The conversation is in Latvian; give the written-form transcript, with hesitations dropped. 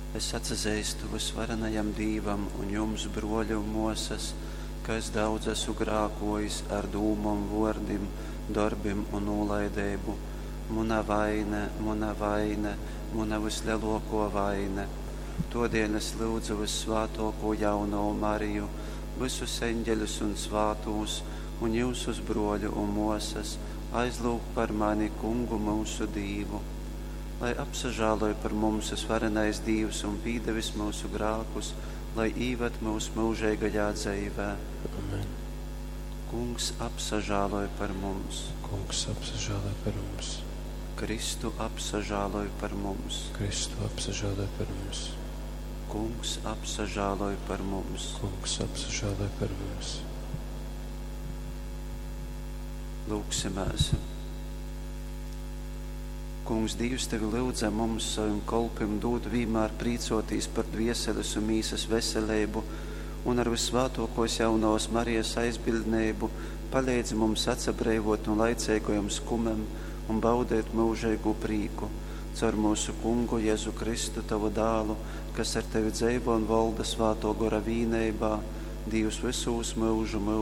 Es atzīstu visvarenajam Dīvam un jums, broļi un mosas, ka es daudz esmu grākojis ar dūmam, vordim, darbim un nolaidību. Muna vaine, muna vislielāko vaine. Todien es lūdzu vissvētāko jauno Mariju, visus eņģeļus un svātos, un jūsus broļu un mosas, aizlūg par mani Kungu mūsu Dīvu. Lai apsažāloj par mums visvarenais Dievs un pīdevis mūsu grākus, lai īvad mūsu mūžīgajā dzīvē. Amen. Kungs apsažāloj par mums. Kungs apsažāloj par mums. Kristu apsažāloj par mums. Kristu apsažāloj par mums. Kungs apsažāloj par mums. Kungs apsažāloj par mums. Lūksimies. Kungs, Dievs, tevi lūdzam mums savim kolpim dod vienmēr prīcoties par dvieseles un mīsas veselību un ar visvētākos jaunos Marijas aizbildnību palīdzi mums atsabrēvot un laicīgajam skumam un baudēt mūžīgu prīku. Caur mūsu Kungu Jēzu Kristu, tavu dālu, kas ar tevi dzīvo un valda svētā gara vīnībā, Dievs visos mūžu